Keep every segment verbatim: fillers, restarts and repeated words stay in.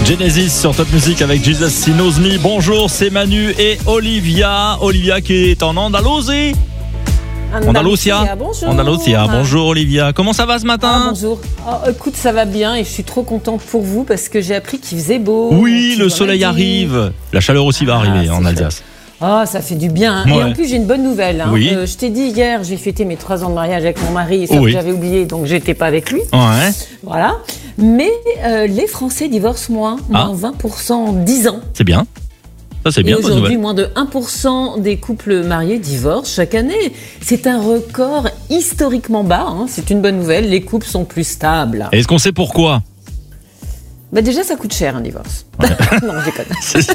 Genesis sur Top Music avec Jesus He Knows Me. Bonjour, c'est Manu et Olivia. Olivia qui est en Andalousie. Andalusia. Bonjour. Andalusia. Bonjour Olivia. Comment ça va ce matin? Ah, bonjour. Oh, écoute, ça va bien et je suis trop contente pour vous parce que j'ai appris qu'il faisait beau. Oui, le soleil arrive. La chaleur aussi va ah, arriver en Alsace. Ah, oh, ça fait du bien. Hein. Ouais. Et en plus, j'ai une bonne nouvelle. Hein. Oui. Euh, je t'ai dit hier, j'ai fêté mes trois ans de mariage avec mon mari, sauf oui. que j'avais oublié, donc j'étais pas avec lui. Ouais. Voilà. Mais euh, les Français divorcent moins, moins ah. vingt pour cent en dix ans. C'est bien. Ça, c'est bien. Et aujourd'hui, moins de un pour cent des couples mariés divorcent chaque année. C'est un record historiquement bas. Hein. C'est une bonne nouvelle. Les couples sont plus stables. Est-ce qu'on sait pourquoi? Bah déjà, ça coûte cher un divorce. Ouais. Non, je déconne.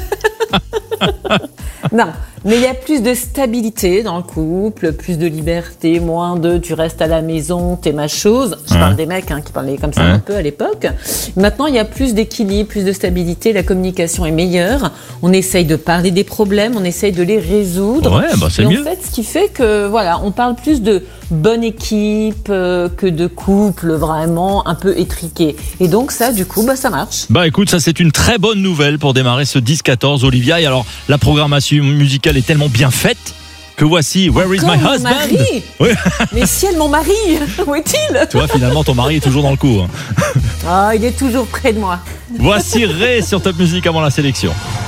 Non, mais il y a plus de stabilité dans le couple, plus de liberté, moins de tu restes à la maison, t'es ma chose. Je ouais. parle des mecs hein, qui parlaient comme ça ouais. un peu à l'époque. Maintenant, il y a plus d'équilibre, plus de stabilité, la communication est meilleure. On essaye de parler des problèmes, on essaye de les résoudre. Ouais, bah c'est et mieux. En fait, ce qui fait que voilà, on parle plus de bonne équipe euh, que de couple vraiment un peu étriqué. Et donc ça, du coup, bah ça marche. Bah écoute, ça c'est une très bonne nouvelle pour démarrer ce dix quatorze, Olivia. Et alors, la programmation musicale est tellement bien faite que voici Where Encore is my mon husband? Mari Oui. Mais ciel, mon mari, où est-il? Tu vois, finalement, ton mari est toujours dans le coup. Ah, il est toujours près de moi. Voici Ray sur Top Music avant la sélection.